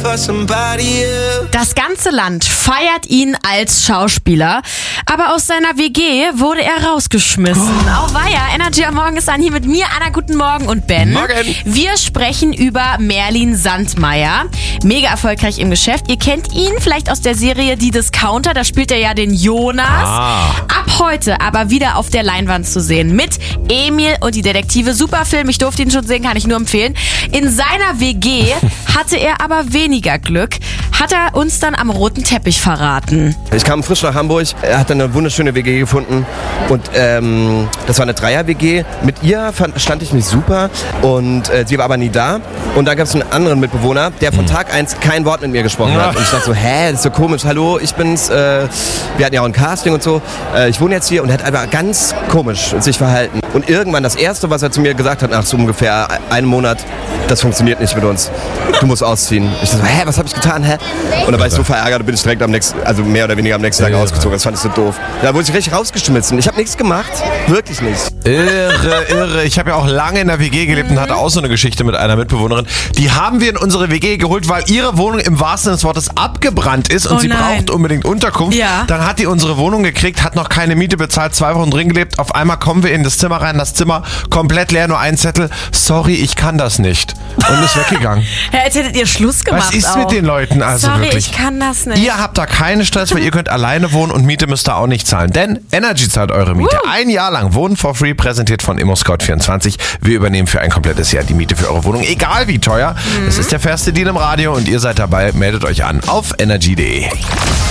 for somebody else. Das ganze Land feiert ihn als Schauspieler, aber aus seiner WG wurde er rausgeschmissen. Auweia, Energy am Morgen ist an hier mit mir, Anna, guten Morgen und Ben. Morgen. Wir sprechen über Merlin Sandmeier. Mega erfolgreich im Geschäft. Ihr kennt ihn vielleicht aus der Serie Die Discounter, da spielt er ja den Jonas. Ab heute aber wieder auf der Leinwand zu sehen mit Emil und die Detektive. Super Film, ich durfte ihn schon sehen, kann ich nur empfehlen. In seiner WG hatte er aber weniger Glück. Hat er uns dann am roten Teppich verraten. Ich kam frisch nach Hamburg, er hat dann eine wunderschöne WG gefunden und das war eine Dreier-WG. Mit ihr stand ich mich super und sie war aber nie da. Und da gab es einen anderen Mitbewohner, der von Tag 1 kein Wort mit mir gesprochen hat. Und ich dachte so, das ist so komisch, hallo, ich bin's. Wir hatten ja auch ein Casting und so. Ich wohne jetzt hier und er hat einfach ganz komisch sich verhalten. Und irgendwann das Erste, was er zu mir gesagt hat, nach so ungefähr einem Monat, das funktioniert nicht mit uns. Du musst ausziehen. Ich dachte so, was habe ich getan, Und da war ich so verärgert und bin ich direkt mehr oder weniger am nächsten Tag ausgezogen. Das fand ich so doof. Da wurde ich richtig rausgeschmissen. Ich habe nichts gemacht. Wirklich nicht. Irre. Ich habe ja auch lange in der WG gelebt und hatte auch so eine Geschichte mit einer Mitbewohnerin. Die haben wir in unsere WG geholt, weil ihre Wohnung im wahrsten Sinne des Wortes abgebrannt ist und sie braucht unbedingt Unterkunft. Ja. Dann hat die unsere Wohnung gekriegt, hat noch keine Miete bezahlt, 2 Wochen drin gelebt. Auf einmal kommen wir in das Zimmer rein, das Zimmer komplett leer, nur ein Zettel. Sorry, ich kann das nicht. Und ist weggegangen. Ja, jetzt hättet ihr Schluss gemacht. Was ist auch mit den Leuten? Also Sorry, wirklich. ich kann das nicht. Ihr habt da keinen Stress, weil ihr könnt alleine wohnen und Miete müsst ihr auch nicht zahlen. Denn Energy zahlt eure Miete. Ein Jahr lang Wohnen for free, präsentiert von ImmoScout24. Wir übernehmen für ein komplettes Jahr die Miete für eure Wohnung, egal wie teuer. Das ist der fairste Deal im Radio und ihr seid dabei. Meldet euch an auf energy.de.